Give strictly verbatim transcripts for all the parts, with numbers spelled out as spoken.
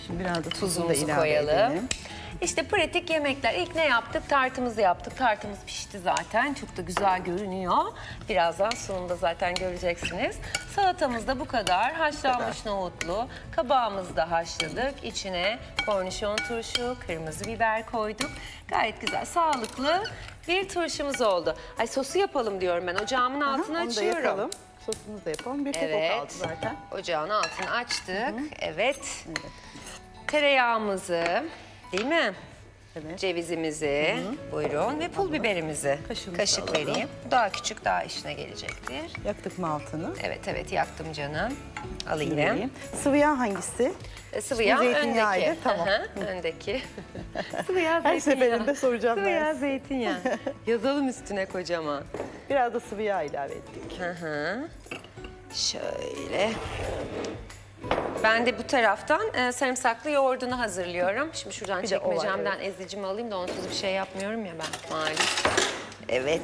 Şimdi biraz da tuzunu da Tuzumuzu ilave koyalım. edelim. İşte pratik yemekler. İlk ne yaptık? Tartımızı yaptık. Tartımız pişti zaten. Çok da güzel görünüyor. Birazdan sonunda zaten göreceksiniz. Salatamız da bu kadar. Haşlanmış nohutlu. Kabağımızı da haşladık. İçine kornişon turşu, kırmızı biber koyduk. Gayet güzel, sağlıklı bir turşumuz oldu. Ay sosu yapalım diyorum ben. Ocağımın altını Aha, onu da açıyorum. yapalım. Sosumuzu da yapalım. Bir tek o Evet. kaldı zaten. Ocağın altını açtık. Evet. Evet. Tereyağımızı, değil mi? Evet. Cevizimizi, buyurun ve pul biberimizi. Kaşığımızı Kaşık alalım. vereyim. Bu daha küçük, daha işine gelecektir. Yaktık mı altını? Evet evet yaktım canım. Alayım. Vereyim. Sıvı yağ hangisi? E, Sıvı yağ zeytinyağıydı, öndeki. tamam. Aha, öndeki. Sıvı yağ Her zeytinyağı. seferinde soracağım Sıvı ben. yağ zeytinyağı. Yazalım üstüne kocaman. Biraz da sıvı yağ ilave ettik. Hı hı. Şöyle. Ben de bu taraftan e, sarımsaklı yoğurdunu hazırlıyorum. Şimdi şuradan Bir de o var, çekmecemden ezicimi alayım da onsuz bir şey yapmıyorum ya ben malum. Evet.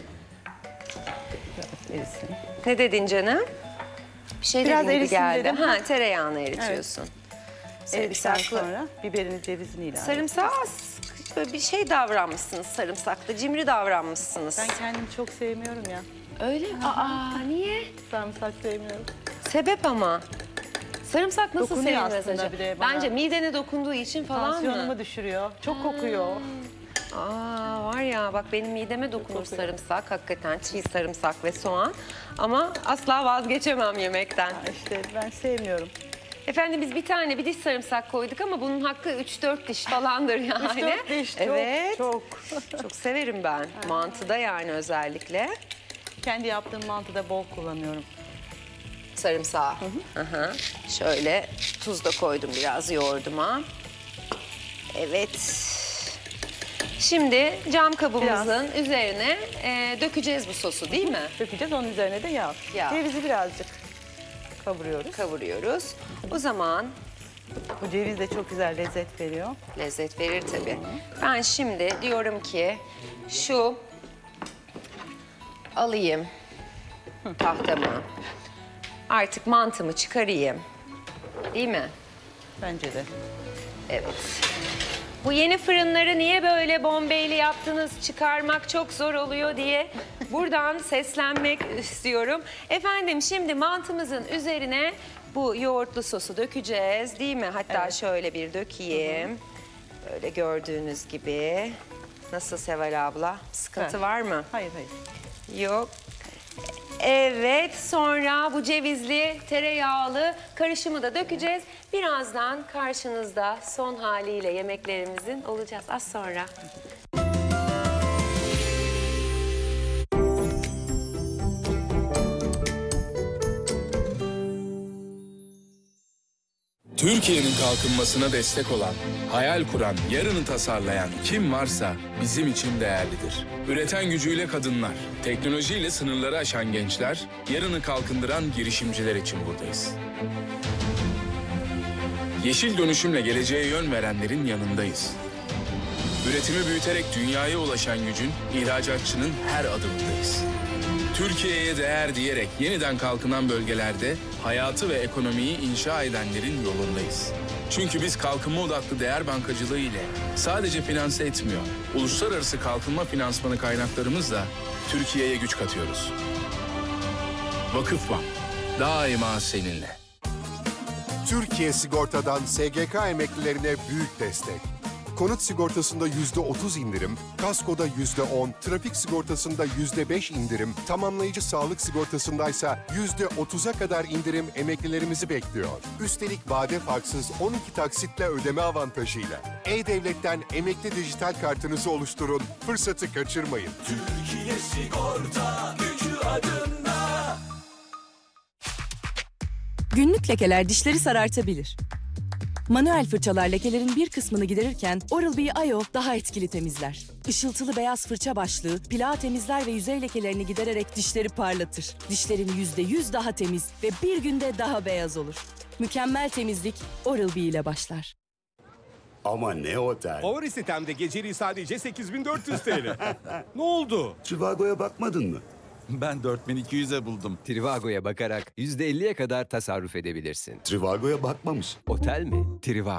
Erisin. Ne dedin canım? Bir şey Biraz dediğin gibi erisin geldi. dedim. Ha, tereyağını eritiyorsun. Eridikten Sarımsaklı. sonra biberini, cevizini ilave. Sarımsak böyle bir şey davranmışsınız sarımsaklı. Cimri davranmışsınız. Ben kendimi çok sevmiyorum ya. Öyle mi? Aa niye? Sarımsak sevmiyorum. Sebep ama. Sarımsak nasıl Dokunuyor sevilmez aslında acaba? bir de bana. Bence midene dokunduğu için falan Tansiyonumu mı? düşürüyor. Çok kokuyor. Aa var ya bak benim mideme dokunur sarımsak. Hakikaten çiğ sarımsak ve soğan. Ama asla vazgeçemem yemekten. İşte ben sevmiyorum. Efendim biz bir tane bir diş sarımsak koyduk ama bunun hakkı üç dört diş falandır yani. Üç dört diş, çok, Evet. çok. Çok severim ben. Mantıda yani özellikle. Kendi yaptığım mantıda bol kullanıyorum. Sarımsağı. Hı hı. Şöyle tuz da koydum biraz yoğurduma. Evet. Şimdi cam kabımızın üzerine e, dökeceğiz bu sosu değil mi? Dökeceğiz, onun üzerine de yağ. Yağ. Cevizi birazcık kavuruyoruz. Kavuruyoruz. O zaman Bu ceviz de çok güzel lezzet veriyor. lezzet verir tabii. Ben şimdi diyorum ki şu alayım tahtamı. Artık mantımı çıkarayım. Değil mi? Bence de. Evet. Bu yeni fırınları niye böyle bombeyli yaptınız, çıkarmak çok zor oluyor diye buradan seslenmek istiyorum. Efendim şimdi mantımızın üzerine bu yoğurtlu sosu dökeceğiz değil mi? Hatta Evet. şöyle bir dökeyim. Böyle gördüğünüz gibi. Nasıl Seval abla? Sıkıntı Evet. var mı? Hayır hayır. Yok. Evet, sonra bu cevizli, tereyağlı karışımı da dökeceğiz. Birazdan karşınızda son haliyle yemeklerimizin olacağız az sonra. Türkiye'nin kalkınmasına destek olan, hayal kuran, yarını tasarlayan kim varsa bizim için değerlidir. Üreten gücüyle kadınlar, teknolojiyle sınırları aşan gençler, yarını kalkındıran girişimciler için buradayız. Yeşil dönüşümle geleceğe yön verenlerin yanındayız. Üretimi büyüterek dünyaya ulaşan gücün, ihracatçının her adımındayız. Türkiye'ye değer diyerek yeniden kalkınan bölgelerde hayatı ve ekonomiyi inşa edenlerin yolundayız. Çünkü biz kalkınma odaklı değer bankacılığı ile sadece finanse etmiyor, uluslararası kalkınma finansmanı kaynaklarımızla Türkiye'ye güç katıyoruz. Vakıfbank, daima seninle. Türkiye Sigorta'dan S G K emeklilerine büyük destek. Konut sigortasında yüzde otuz indirim, kaskoda yüzde on, trafik sigortasında yüzde beş indirim, tamamlayıcı sağlık sigortasındaysa yüzde otuza kadar indirim emeklilerimizi bekliyor. Üstelik vade farksız on iki taksitle ödeme avantajıyla. E-Devlet'ten emekli dijital kartınızı oluşturun, fırsatı kaçırmayın. Türkiye Sigorta gücü adında. Günlük lekeler dişleri sarartabilir. Manuel fırçalar lekelerin bir kısmını giderirken Oral-B I O daha etkili temizler. Işıltılı beyaz fırça başlığı plağı temizler ve yüzey lekelerini gidererek dişleri parlatır. Dişlerin yüzde yüz daha temiz ve bir günde daha beyaz olur. Mükemmel temizlik Oral-B ile başlar. Ama ne otel? Favori sitemde geceliği sadece sekiz bin dört yüz T L. Ne oldu? Trivago'ya bakmadın mı? Ben dört bin iki yüze buldum. Trivago'ya bakarak yüzde elliye kadar tasarruf edebilirsin. Trivago'ya bakmamış. Otel mi? Trivago.